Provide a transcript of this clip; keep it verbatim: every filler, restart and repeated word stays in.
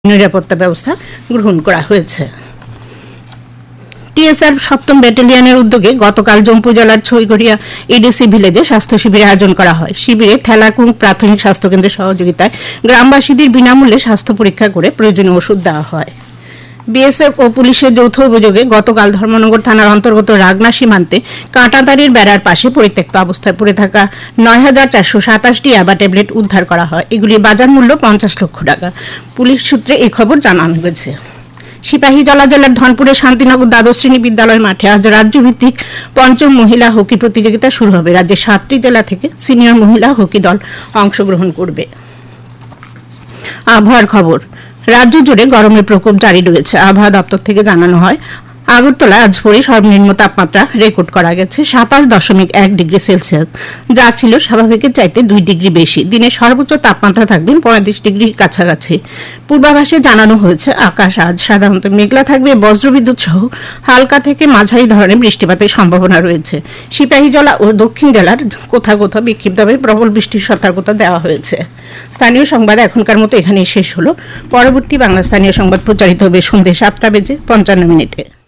নিরাপত্তা ব্যবস্থা গ্রহণ করা হয়েছে। টিএসআর সপ্তম ব্যাটালিয়নের উদ্যোগে গতকাল জম্পু জেলার ছইগড়িয়া এডিসি ভিলেজে স্বাস্থ্য শিবিরের আয়োজন করা হয়। শিবিরে থেলাকুং প্রাথমিক স্বাস্থ্যকেন্দ্রের সহযোগিতায় গ্রামবাসীদের বিনামূল্যে স্বাস্থ্য পরীক্ষা করে প্রয়োজনীয় ওষুধ দেওয়া হয়। বিএসএফ ও পুলিশের যৌথ অভিযোগে গতকাল ধর্মনগর থানার অন্তর্গত রাগনা সীমান্তে কাঁটাতারের বেড়ার পাশে পরিত্যক্ত অবস্থায় পড়ে থাকা নয় হাজার চারশো সাতাশটি অ্যাবা ট্যাবলেট উদ্ধার করা হয়। এগুলির বাজার মূল্য পঞ্চাশ লক্ষ টাকা। পুলিশ সূত্রে এই খবর জানানো হয়েছে। সিপাহীজলা জেলার ধনপুরের শান্তিনগর দ্বাদশ শ্রেণী বিদ্যালয় মাঠে আজ রাজ্যভিত্তিক পঞ্চম মহিলা হকি প্রতিযোগিতা শুরু হবে। রাজ্যের সাতটি জেলা থেকে সিনিয়র মহিলা হকি দল অংশগ্রহণ করবে। আবহাওয়ার খবর। রাজ্য জুড়ে গরমের প্রকোপ জারি রয়েছে। আবহাওয়া দপ্তর থেকে জানানো হয়, আগরতলায় আজ ভোরে সর্বনিম্ন তাপমাত্রা রেকর্ড করা গেছে সাতাশ দশমিক এক ডিগ্রি সেলসিয়াস, যা ছিল স্বাভাবিকের চাইতে দুই ডিগ্রি বেশি। দিনের সর্বোচ্চ তাপমাত্রা থাকবে পঁয়ত্রিশ ডিগ্রির কাছাকাছি। পূর্বাভাসে জানানো হয়েছে, আকাশ আজ সাধারণত মেঘলা থাকবে। বজ্রবিদ্যুৎ সহ হালকা থেকে মাঝারি ধরনের বৃষ্টিপাতের সম্ভাবনা রয়েছে। সিপাহীজলা ও দক্ষিণ জেলার কোথাও কোথাও বিক্ষিপ্তভাবে প্রবল বৃষ্টির সতর্কতা দেওয়া হয়েছে। স্থানীয় সংবাদ এখনকার মতো এখানেই শেষ হলো। পরবর্তী বাংলা স্থানীয় সংবাদ প্রচারিত হবে সন্ধ্যে সাতটা বেজে পঞ্চান্ন মিনিটে।